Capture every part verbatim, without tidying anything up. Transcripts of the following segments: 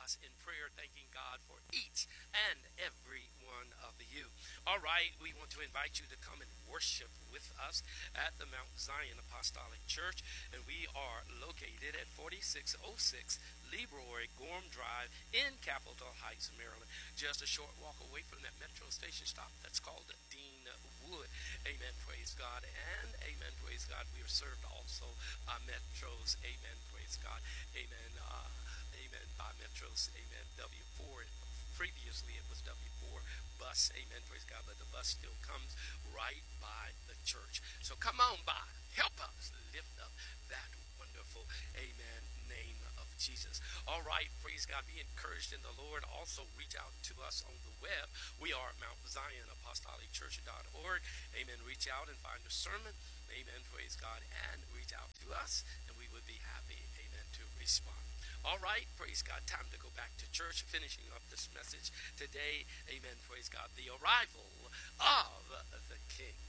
us in prayer, thanking God for each and every one of you. All right, we want to invite you to come and worship with us at the Mount Zion Apostolic Church, and we are located at forty-six oh six Leroy Gorham Drive in Capitol Heights, Maryland. Just a short walk away from that metro station stop that's called Dean Wood. Amen, praise God, and amen, praise God. We are served also by metros. Amen, praise God. Amen, uh, amen, by metros. Amen, W four. Previously it was W four bus. Amen, praise God, but the bus still comes right by the church. So come on by. Help us lift up that wonderful, amen, name of Jesus. All right, praise God. Be encouraged in the Lord. Also reach out to us on the web. We are at Mount Zion Apostolic Church dot org. Amen. Reach out and find a sermon. Amen, praise God, and reach out to us, and we would be happy, amen, to respond. All right, praise God, time to go back to church, finishing up this message today. Amen, praise God, the arrival of the King.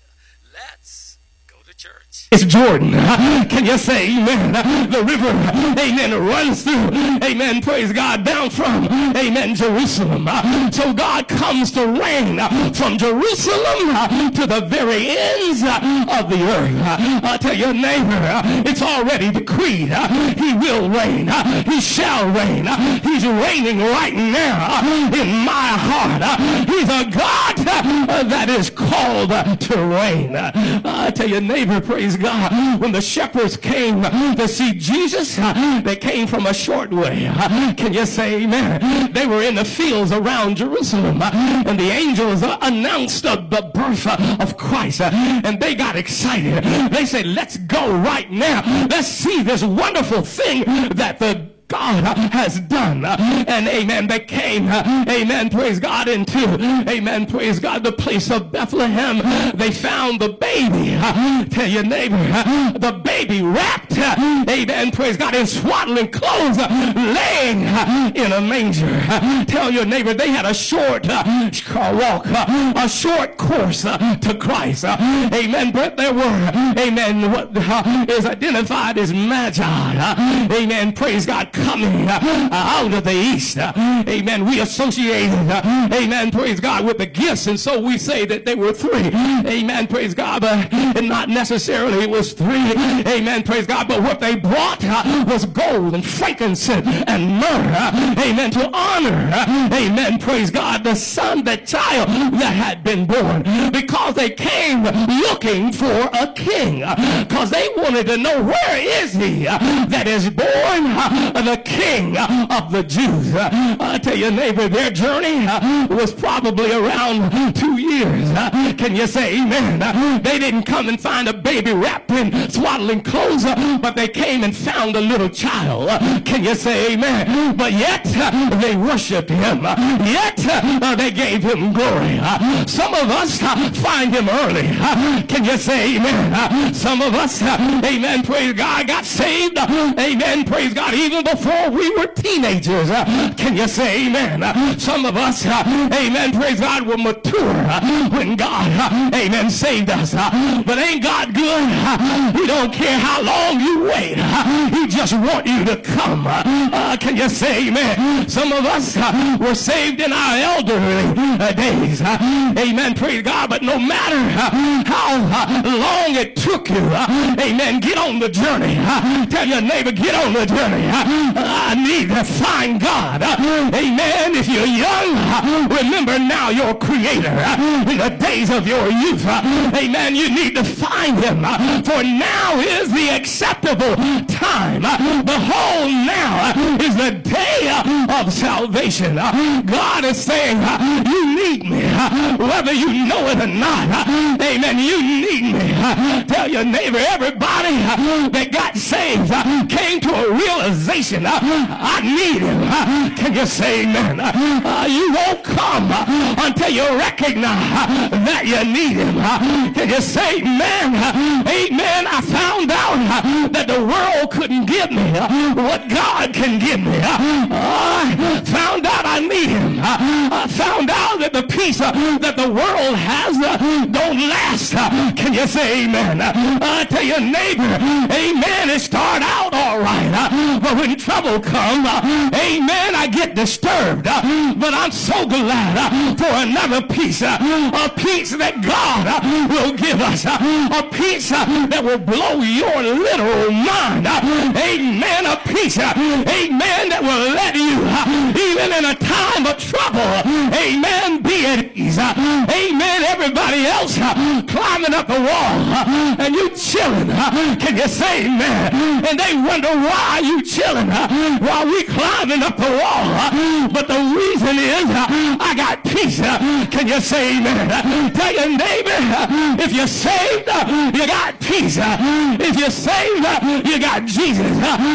Let's go to church. It's Jordan. Can you say amen? The river, amen, runs through, amen, praise God, down from, amen, Jerusalem. So God comes to reign from Jerusalem to the very ends of the earth. I tell your neighbor, it's already decreed. He will reign. He shall reign. He's reigning right now in my heart. He's a God that is called to reign. I tell you, neighbor, praise God, when the shepherds came to see Jesus, they came from a short way. Can you say amen? They were in the fields around Jerusalem, and the angels announced the birth of Christ, and they got excited. They said, let's go right now. Let's see this wonderful thing that the God has done. And amen, they came, amen, praise God, into, amen, praise God, the place of Bethlehem. They found the baby. Tell your neighbor, the baby wrapped, amen, praise God, in swaddling clothes, laying in a manger. Tell your neighbor, they had a short walk, a short course to Christ. Amen, but there were, amen, what is identified as magi. Amen, praise God, coming uh, out of the east. Uh, amen. We associated, uh, amen, praise God, with the gifts, and so we say that they were three. Amen, praise God, but not necessarily it was three. Amen, praise God, but what they brought uh, was gold and frankincense and myrrh. Amen, to honor, uh, amen, praise God, the son, the child that had been born, because they came looking for a king, because they wanted to know, where is he uh, that is born uh, the King of the Jews? Uh, I tell your neighbor, their journey uh, was probably around two years. Uh, can you say amen? Uh, they didn't come and find a baby wrapped in swaddling clothes, uh, but they came and found a little child. Uh, can you say amen? But yet uh, they worshiped him. Uh, yet uh, they gave him glory. Uh, some of us uh, find him early. Uh, can you say amen? Uh, some of us, uh, amen, praise God, got saved. Uh, amen, praise God, even before we were teenagers. Uh, can you say amen? Uh, some of us, uh, amen, praise God, were mature uh, when God, uh, amen, saved us. Uh, but ain't God good? Uh, he don't care how long you wait. Uh, he just want you to come. Uh, uh, can you say amen? Some of us uh, were saved in our elderly uh, days. Uh, amen, praise God, but no matter uh, how uh, long it took you, uh, amen, get on the journey. Uh, tell your neighbor, get on the journey. Uh, I need to find God. Uh, amen. If you're young, uh, remember now your creator. Uh, in the days of your youth, uh, amen, you need to find him. Uh, for now is the acceptable time. Uh, behold, now uh, is the day uh, of salvation. Uh, God is saying, uh, you need me. Uh, whether you know it or not. Uh, amen. You need me. Uh, tell your neighbor, everybody uh, that got saved uh, came to a realization. Uh, I need him. Uh, can you say amen? Uh, you won't come uh, until you recognize uh, that you need him. Uh, can you say amen? Uh, amen. I found out uh, that the world couldn't give me uh, what God can give me. Uh, I found out I need him. Uh, I found out that the peace uh, that the world has uh, don't last. Uh, can you say amen? Uh, I tell your neighbor, amen, it start out all right. Uh, But when trouble comes, amen, I get disturbed. But I'm so glad for another peace, a peace that God will give us, a peace that will blow your literal mind. Amen, a peace, amen, that will let you, even in a time of trouble, amen, be at ease. Amen, everybody else climbing up the wall and you chilling. Can you say amen? And they wonder why you chilling while we climbing up the wall. But the reason is I got peace. Can you say amen? Tell your neighbor, if you're saved, you got peace. If you're saved, you got Jesus.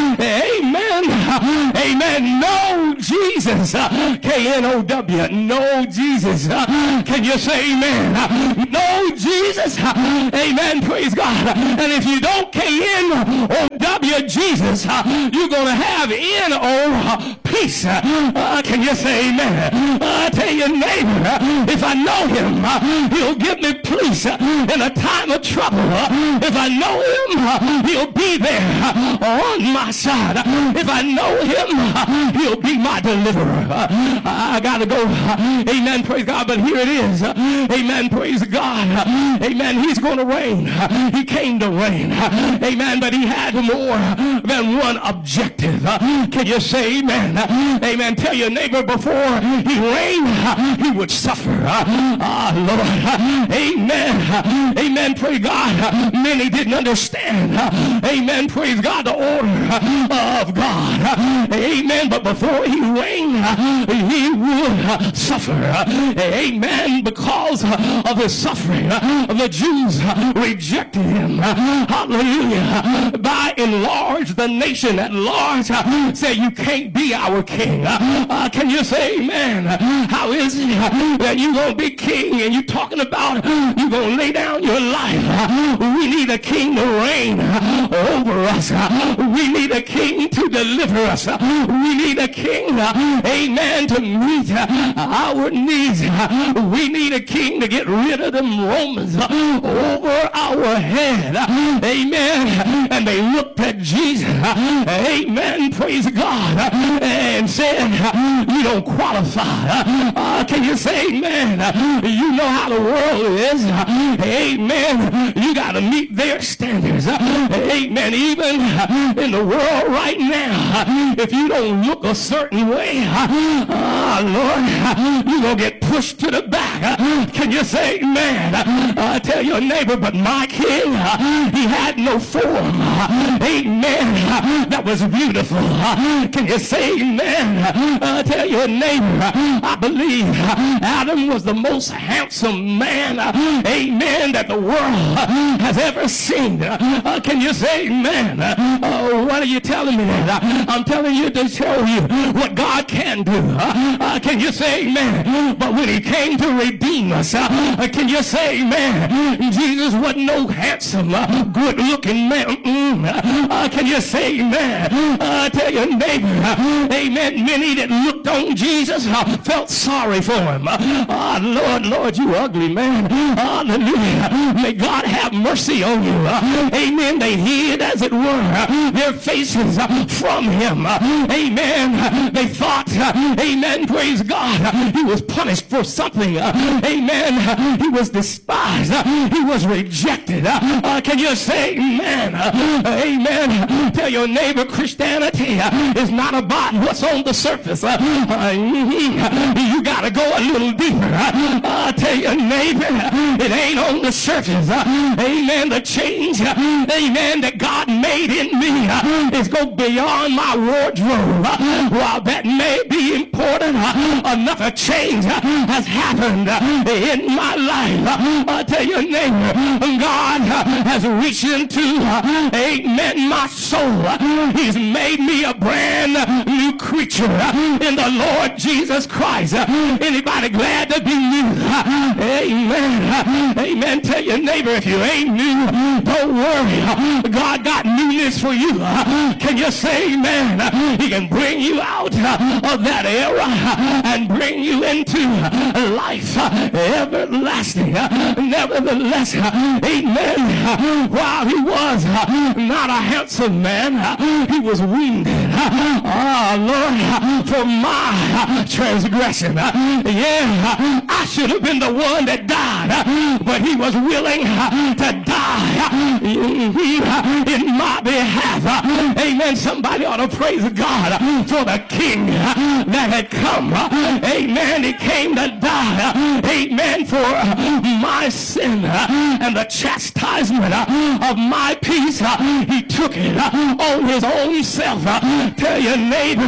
Amen. Amen. No Jesus. K N O W. No Jesus. Can you say amen? No Jesus. Amen. Praise God. And if you don't K N O W Jesus, you're going to have N O peace. Uh, can you say amen? Uh, tell your neighbor, if I know him, he'll give me peace in a time of trouble. If I know him, he'll be there on my side. If I know him, he'll be my deliverer. I got to go. Amen. Praise God. But here it is. Amen. Praise God. Amen. He's going to reign. He came to reign. Amen. But he had more than one objective. Can you say amen? Amen. Tell your neighbor, before he reigned, he would suffer. Ah, Lord. Amen. Amen. Praise God. Many didn't understand. Amen. Praise God. The order of God. Amen. But before he reigned, he would suffer. Amen. Because of his suffering, the Jews rejected him. Hallelujah. By and large, the nation at large said, you can't be our king. Uh, can you say amen? How is it that you're going to be king and you're talking about you're going to lay down your life? We need a king to reign over us. We need a king to deliver us. We need a king, amen, to meet our needs. We need a king to get rid of them Romans over our head. Amen. And they looked at Jesus. Amen. Praise God. And said, you don't qualify. Uh, can you say amen? You know how the world is. Amen. You got to meet their standards. Amen. Even in the world right now, if you don't look a certain way, uh, Lord, you're going to get pushed to the back. Can you say amen? Uh, tell your neighbor, but my king, he had no form. Amen. That was beautiful. Can you say amen? Uh, tell your neighbor, I believe Adam was the most handsome man, amen, that the world has ever seen. Uh, can you say amen? Uh, what are you telling me that? I'm telling you to show you what God can do. Uh, uh, can you say amen? But when he came to redeem us, uh, can you say amen? Jesus wasn't no handsome, uh, good looking man. Mm-mm. Uh, can you say amen? Uh, tell your neighbor, uh, amen, many that looked on Jesus uh, felt sorry for him. Uh, Lord, Lord, you ugly man. Hallelujah. May God have mercy on you. Uh, amen. They hid, as it were, uh, their faces uh, from him. Uh, amen. They thought, uh, amen, praise God, uh, he was punished for something. Uh, amen. Uh, he was despised. Uh, he was rejected. Uh, uh, can you say amen? Uh, amen. Tell your neighbor, Christianity uh, is not about what's on the surface. Uh, uh, you got to go a little deeper. Uh, uh, tell your neighbor, it ain't on the surface. Uh, amen. The change, uh, amen, that God made in me uh, is go beyond my wardrobe. Uh, while that may be important, uh, another change uh, has happened uh, in my life. Uh, uh, tell your neighbor, God uh, has reached into, uh, amen, my soul. Uh, he's made me a brand new creature uh, in the Lord Jesus Christ. Uh, anybody glad to be new? Uh, amen. Uh, amen. Tell your neighbor, if you ain't new, don't worry. Uh, God got newness for you. Uh, can you say amen? Uh, he can bring you out uh, of that era uh, and bring you into uh, life uh, everlasting. Uh, nevertheless, uh, amen, uh, while he was uh, not a handsome man, amen, he was wounded, oh Lord, for my transgression. Yeah, I should have been the one that died, but he was willing to die in my behalf. Amen. Somebody ought to praise God for the king that had come. Amen. He came to die. Amen. For my sin and the chastisement of my peace, he took it on his own self. Tell your neighbor,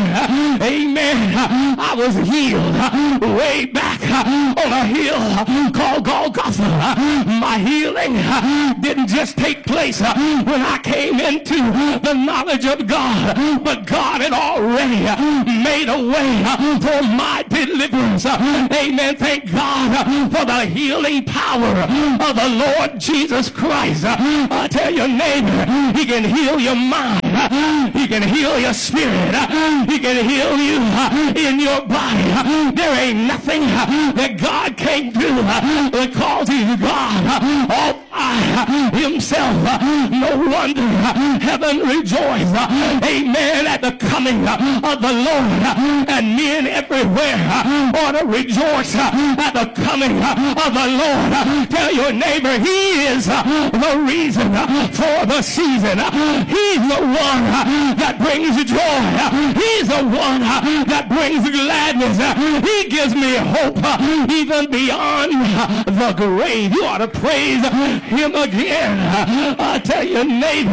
amen, I was healed way back on a hill called Golgotha. My healing didn't just take place when I came into the knowledge of God, but God had already made a way for my deliverance. Amen. Thank God for the healing power of the Lord Jesus Christ. I tell your neighbor, he can heal your mind. He can heal your spirit. He can heal you in your body. There ain't nothing that God can't do because he's God all by himself. No wonder heaven rejoiced. Amen. At the coming of the Lord, and men everywhere ought to rejoice at the coming of the Lord. Tell your neighbor, he is the reason for the season. He's the one that brings joy. He's the one that brings gladness. He gives me hope even beyond the grave. You ought to praise him again. I tell your neighbor,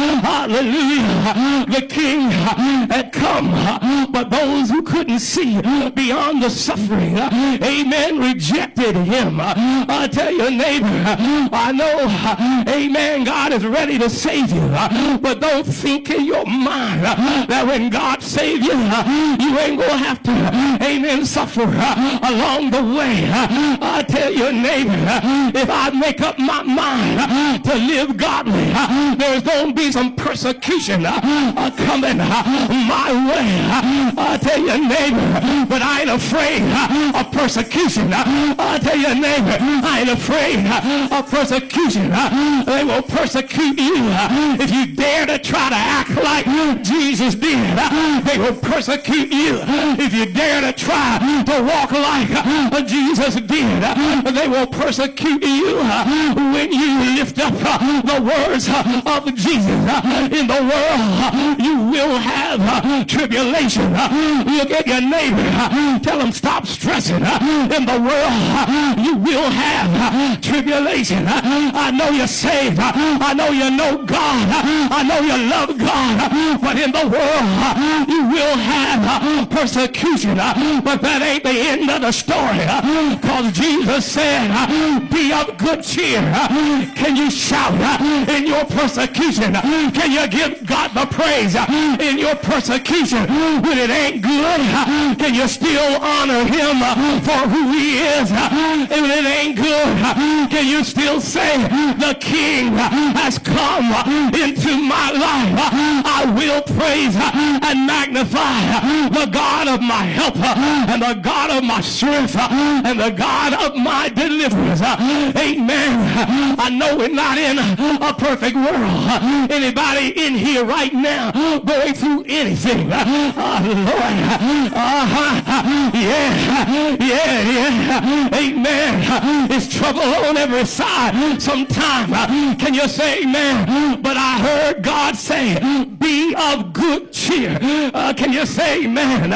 hallelujah, the king had come, but those who couldn't see beyond the suffering, amen, rejected him. I tell your neighbor, I know, amen, God is ready to save you, but don't think in your mind that when God saves you, you ain't gonna have to, amen, suffer along the way. I tell your neighbor, if I make up my mind to live godly, there's gonna be some persecution coming my way. I tell your neighbor, but I ain't afraid of persecution. I tell your neighbor, I ain't afraid of persecution. They will persecute you if you dare to try to act like Jesus did. They will persecute you if you dare to try to walk like Jesus did. They will persecute you when you lift up the words of Jesus. In the world you will have tribulation. Look at your neighbor, tell him stop stressing. In the world you will have tribulation. I know you're saved, I know you know God, I know you love God, but in the world you will have persecution. But that ain't the end of the story, because Jesus said, be of good cheer. Can you shout in your persecution? Can you give God the praise in your persecution when it ain't good? Can you still honor him for who he is when it ain't good? Can you still say the King has come into my life? I will praise and magnify the God of my help and the God of my strength and the God of my deliverance. Amen. I know we're not in a perfect world. Anybody in here right now going through anything? Oh, Lord. Uh-huh. Yeah. Yeah. Yeah. Amen. It's trouble on every side. Sometime can you say amen? But I heard God say, be of good cheer. Uh, can you say amen?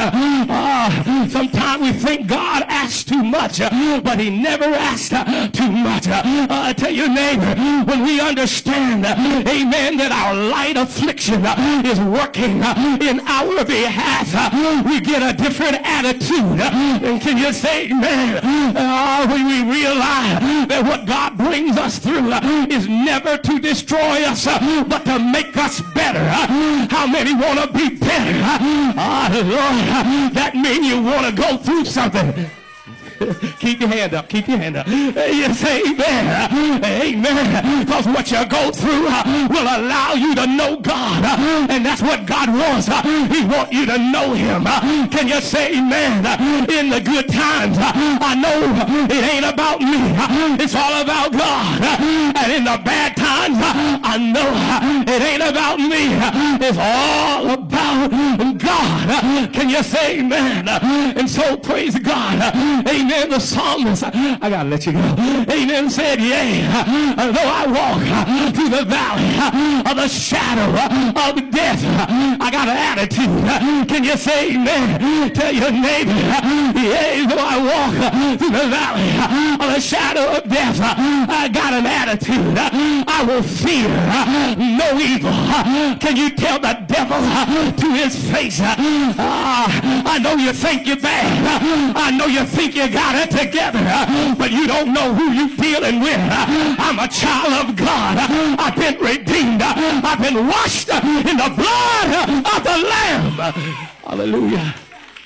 Uh, sometimes we think God asks too much, uh, but he never asks uh, too much. Uh, uh, tell your neighbor, when we understand, uh, amen, that our light affliction uh, is working uh, in our behalf, uh, we get a different attitude. Uh, and can you say amen? Uh, when we realize that what God brings us through uh, is never to destroy us, uh, but to make us better. Uh, how many want to be better? Ah, uh, Lord, that means you want to go through something. Keep your hand up. Keep your hand up. You say amen. Amen. Because what you go through uh, will allow you to know God. Uh, and that's what God wants. Uh, he wants you to know him. Uh, can you say amen? Uh, in the good times, uh, I know it ain't about me. Uh, it's all about God. Uh, and in the bad times, uh, I know uh, it ain't about me. Uh, is all about God. Can you say amen? And so praise God. Amen. The psalmist, I gotta let you go. Amen. Said, yea, though I walk through the valley of the shadow of death, I got an attitude. Can you say amen? Tell your neighbor, yea, though I walk through the valley of the shadow of death, I got an attitude. I will fear no evil. Can you tell the devil to his face, uh, I know you think you're bad. I know you think you got it together, but you don't know who you're dealing with. I'm a child of God. I've been redeemed. I've been washed in the blood of the Lamb. Hallelujah.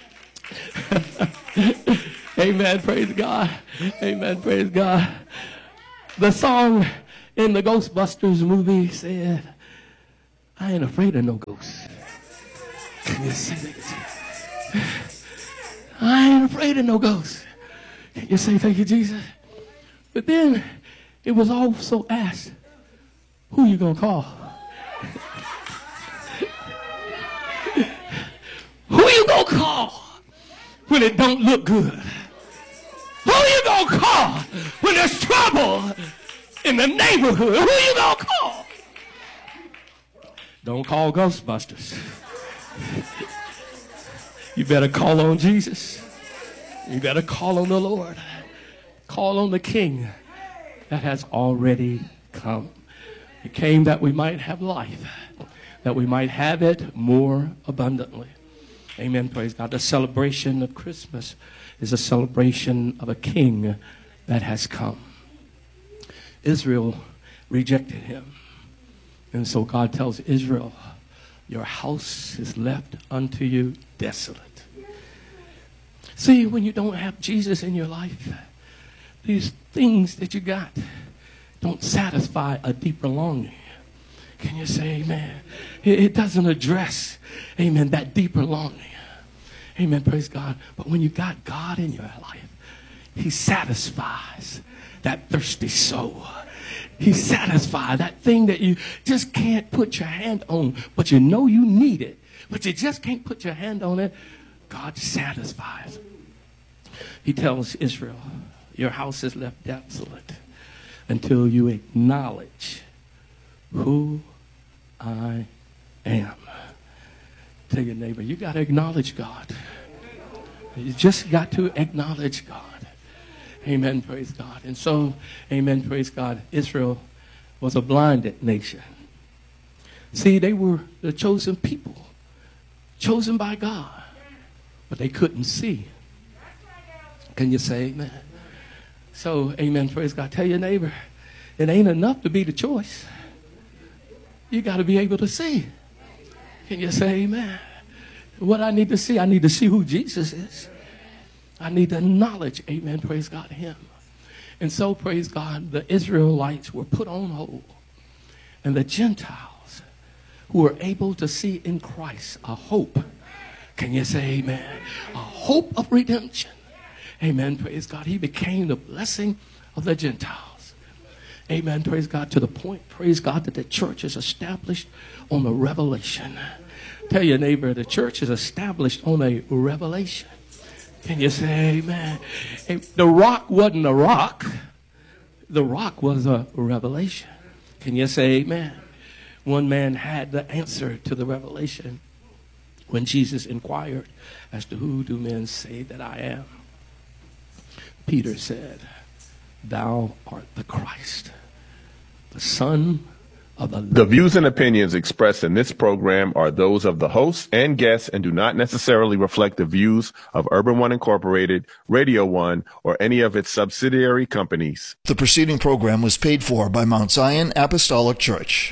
Amen. Praise God. Amen. Praise God. The song in the Ghostbusters movie said, I ain't afraid of no ghosts. Can you say that? I ain't afraid of no ghosts. Can you say thank you, Jesus? But then it was also asked, who you gonna call? Who you gonna call when it don't look good? Who you gonna call when there's trouble in the neighborhood? Who you gonna call? Don't call Ghostbusters. You better call on Jesus. You better call on the Lord. Call on the King that has already come. He came that we might have life, that we might have it more abundantly. Amen. Praise God. The celebration of Christmas is a celebration of a king that has come. Israel rejected him. And so God tells Israel, your house is left unto you desolate. See, when you don't have Jesus in your life, these things that you got don't satisfy a deeper longing. Can you say amen? It doesn't address, amen, that deeper longing. Amen, praise God. But when you got God in your life, he satisfies that thirsty soul. He satisfies that thing that you just can't put your hand on, but you know you need it, but you just can't put your hand on it. God satisfies. He tells Israel, your house is left desolate until you acknowledge who I am. Tell your neighbor, you got to acknowledge God. You just got to acknowledge God. Amen, praise God. And so, amen, praise God, Israel was a blinded nation. See, they were the chosen people, chosen by God, but they couldn't see. Can you say amen? So, amen, praise God. Tell your neighbor, it ain't enough to be the choice. You got to be able to see. Can you say amen? What I need to see, I need to see who Jesus is. I need to acknowledge, amen, praise God, him. And so, praise God, the Israelites were put on hold. And the Gentiles who were able to see in Christ a hope. Can you say amen? A hope of redemption. Amen, praise God. He became the blessing of the Gentiles. Amen, praise God, to the point, praise God, that the church is established on a revelation. Tell your neighbor, the church is established on a revelation. Can you say amen? The rock wasn't a rock. The rock was a revelation. Can you say amen? One man had the answer to the revelation when Jesus inquired as to who do men say that I am. Peter said, thou art the Christ, the Son of the The views and opinions expressed in this program are those of the hosts and guests and do not necessarily reflect the views of Urban One Incorporated, Radio One, or any of its subsidiary companies. The preceding program was paid for by Mount Zion Apostolic Church.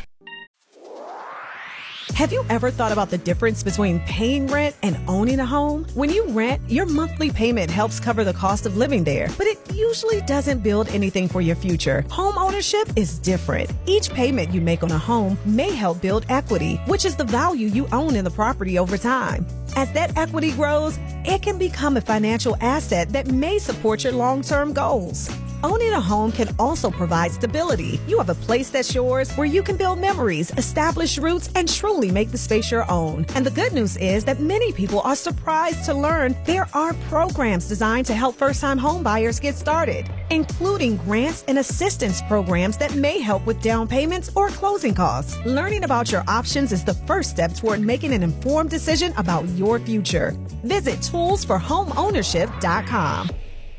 Have you ever thought about the difference between paying rent and owning a home? When you rent, your monthly payment helps cover the cost of living there, but it usually doesn't build anything for your future. Home ownership is different. Each payment you make on a home may help build equity, which is the value you own in the property over time. As that equity grows, it can become a financial asset that may support your long-term goals. owning a home can also provide stability. You have a place that's yours where you can build memories, establish roots, and truly make the space your own. And the good news is that many people are surprised to learn there are programs designed to help first-time home buyers get started, including grants and assistance programs that may help with down payments or closing costs. Learning about your options is the first step toward making an informed decision about your future. Visit tools for home ownership dot com.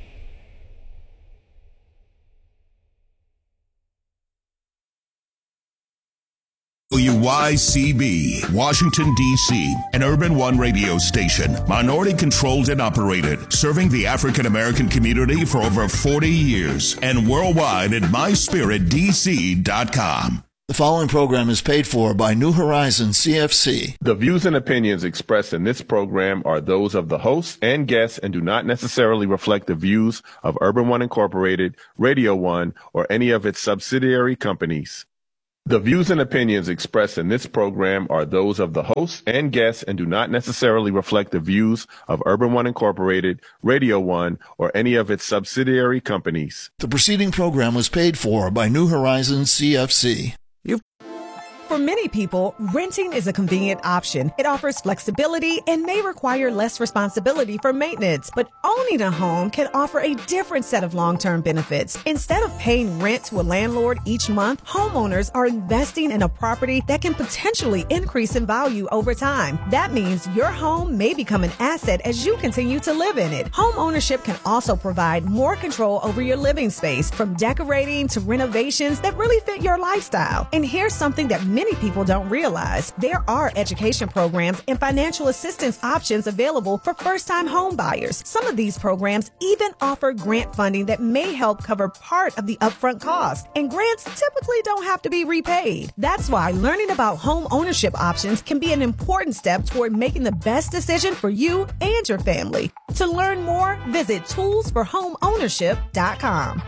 W Y C B, Washington, D C, an Urban One radio station, minority-controlled and operated, serving the African-American community for over forty years, and worldwide at my spirit D C dot com. The following program is paid for by New Horizons C F C. The views and opinions expressed in this program are those of the hosts and guests and do not necessarily reflect the views of Urban One Incorporated, Radio One, or any of its subsidiary companies. The views and opinions expressed in this program are those of the hosts and guests and do not necessarily reflect the views of Urban One Incorporated, Radio One, or any of its subsidiary companies. The preceding program was paid for by New Horizons C F C. For many people, renting is a convenient option. It offers flexibility and may require less responsibility for maintenance. But owning a home can offer a different set of long-term benefits. Instead of paying rent to a landlord each month, homeowners are investing in a property that can potentially increase in value over time. That means your home may become an asset as you continue to live in it. Home ownership can also provide more control over your living space, from decorating to renovations that really fit your lifestyle. And here's something that many people don't realize. There are education programs and financial assistance options available for first-time home buyers. Some of these programs even offer grant funding that may help cover part of the upfront cost. And grants typically don't have to be repaid. That's why learning about home ownership options can be an important step toward making the best decision for you and your family. To learn more, visit tools for home ownership dot com.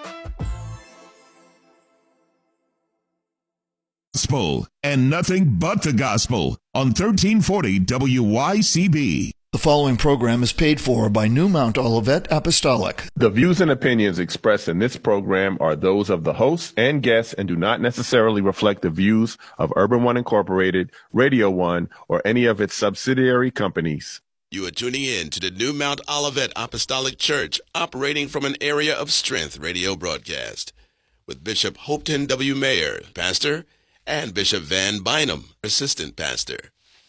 Gospel and nothing but the gospel on thirteen forty W Y C B. The following program is paid for by New Mount Olivet Apostolic. The views and opinions expressed in this program are those of the hosts and guests and do not necessarily reflect the views of Urban One Incorporated, Radio One, or any of its subsidiary companies. You are tuning in to the New Mount Olivet Apostolic Church, operating from an Area of Strength radio broadcast, with Bishop Hopeton W. Mayer, pastor, and Bishop Van Bynum, assistant pastor.